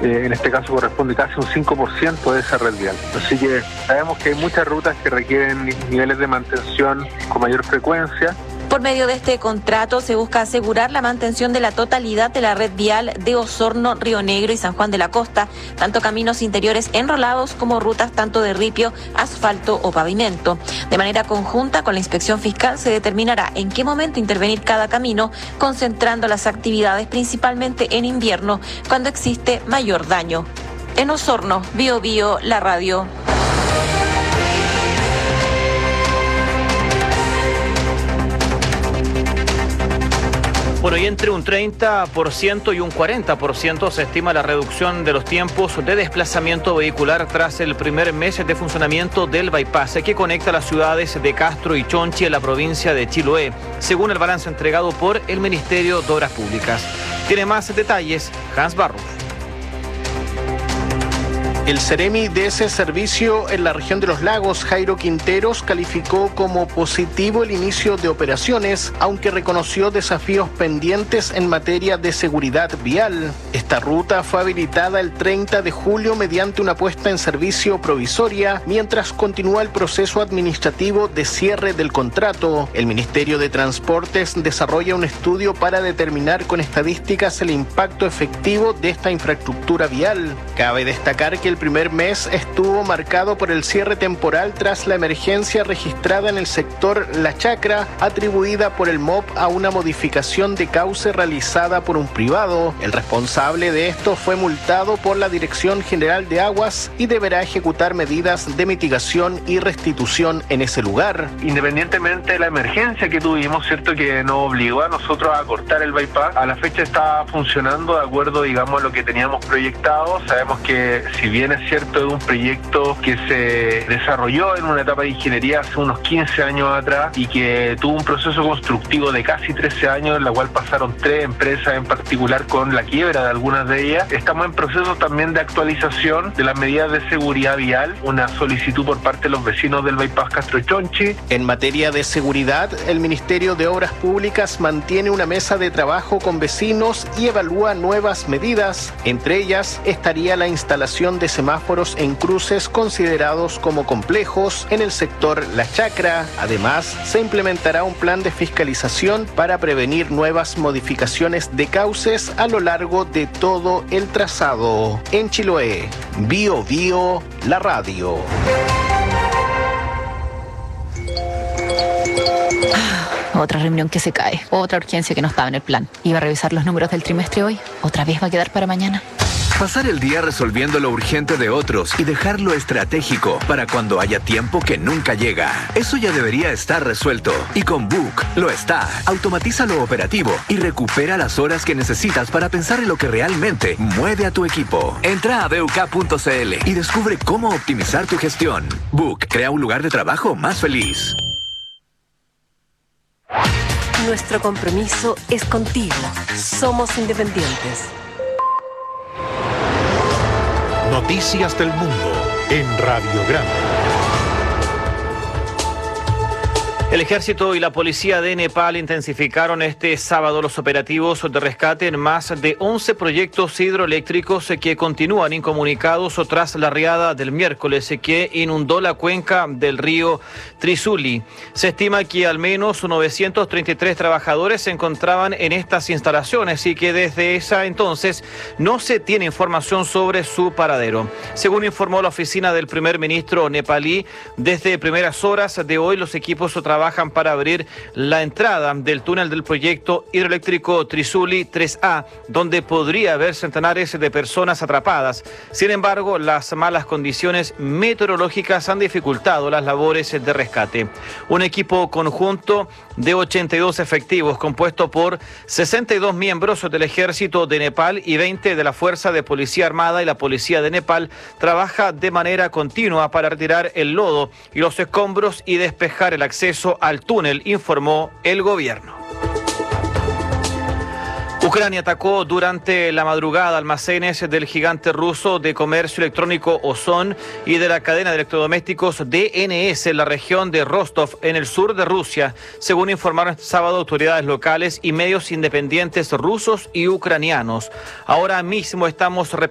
en este caso corresponde casi un 5% de esa red vial. Así que sabemos que hay muchas rutas que requieren niveles de mantención con mayor frecuencia. Por medio de este contrato se busca asegurar la mantención de la totalidad de la red vial de Osorno, Río Negro y San Juan de la Costa, tanto caminos interiores enrolados como rutas tanto de ripio, asfalto o pavimento. De manera conjunta con la inspección fiscal se determinará en qué momento intervenir cada camino, concentrando las actividades principalmente en invierno, cuando existe mayor daño. En Osorno, Bío Bío, la radio. Bueno, y entre un 30% y un 40% se estima la reducción de los tiempos de desplazamiento vehicular tras el primer mes de funcionamiento del bypass que conecta las ciudades de Castro y Chonchi en la provincia de Chiloé, según el balance entregado por el Ministerio de Obras Públicas. Tiene más detalles Hans Barros. El Ceremi de ese servicio en la región de los lagos, Jairo Quinteros, calificó como positivo el inicio de operaciones, aunque reconoció desafíos pendientes en materia de seguridad vial. Esta ruta fue habilitada el 30 de julio mediante una puesta en servicio provisoria, mientras continúa el proceso administrativo de cierre del contrato. El Ministerio de Transportes desarrolla un estudio para determinar con estadísticas el impacto efectivo de esta infraestructura vial. Cabe destacar que el primer mes estuvo marcado por el cierre temporal tras la emergencia registrada en el sector La Chacra, atribuida por el MOP a una modificación de cauce realizada por un privado. El responsable de esto fue multado por la Dirección General de Aguas y deberá ejecutar medidas de mitigación y restitución en ese lugar. Independientemente de la emergencia que tuvimos, cierto, que nos obligó a nosotros a cortar el bypass, a la fecha está funcionando de acuerdo, digamos, a lo que teníamos proyectado. Sabemos que si bien es cierto, es un proyecto que se desarrolló en una etapa de ingeniería hace unos 15 años atrás y que tuvo un proceso constructivo de casi 13 años, en la cual pasaron 3 empresas en particular con la quiebra de algunas de ellas. Estamos en proceso también de actualización de las medidas de seguridad vial, una solicitud por parte de los vecinos del bypass Castro Chonchi. En materia de seguridad, el Ministerio de Obras Públicas mantiene una mesa de trabajo con vecinos y evalúa nuevas medidas. Entre ellas estaría la instalación de semáforos en cruces considerados como complejos en el sector La Chacra. Además, se implementará un plan de fiscalización para prevenir nuevas modificaciones de cauces a lo largo de todo el trazado. En Chiloé, Bío Bío, la radio. Otra reunión que se cae, otra urgencia que no estaba en el plan. Iba a revisar los números del trimestre hoy, otra vez va a quedar para mañana. Pasar el día resolviendo lo urgente de otros y dejar lo estratégico para cuando haya tiempo que nunca llega. Eso ya debería estar resuelto. Y con Book lo está. Automatiza lo operativo y recupera las horas que necesitas para pensar en lo que realmente mueve a tu equipo. Entra a BUK.cl y descubre cómo optimizar tu gestión. Book crea un lugar de trabajo más feliz. Nuestro compromiso es contigo. Somos independientes. Noticias del Mundo en Radiograma. El ejército y la policía de Nepal intensificaron este sábado los operativos de rescate en más de 11 proyectos hidroeléctricos que continúan incomunicados tras la riada del miércoles que inundó la cuenca del río Trisuli. Se estima que al menos 933 trabajadores se encontraban en estas instalaciones y que desde esa entonces no se tiene información sobre su paradero. Según informó la oficina del primer ministro nepalí, desde primeras horas de hoy los equipos trabajan para abrir la entrada del túnel del proyecto hidroeléctrico Trisuli 3A, donde podría haber centenares de personas atrapadas. Sin embargo, las malas condiciones meteorológicas han dificultado las labores de rescate. Un equipo conjunto de 82 efectivos, compuesto por 62 miembros del Ejército de Nepal y 20 de la Fuerza de Policía Armada y la Policía de Nepal, trabaja de manera continua para retirar el lodo y los escombros y despejar el acceso al túnel, informó el gobierno. Ucrania atacó durante la madrugada almacenes del gigante ruso de comercio electrónico Ozon y de la cadena de electrodomésticos DNS en la región de Rostov, en el sur de Rusia, según informaron este sábado autoridades locales y medios independientes rusos y ucranianos. Ahora mismo estamos